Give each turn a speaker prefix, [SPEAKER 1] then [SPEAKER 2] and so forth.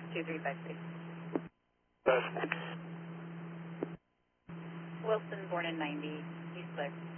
[SPEAKER 1] 2353.
[SPEAKER 2] Best.
[SPEAKER 1] Wilson, born in 90, he's clear.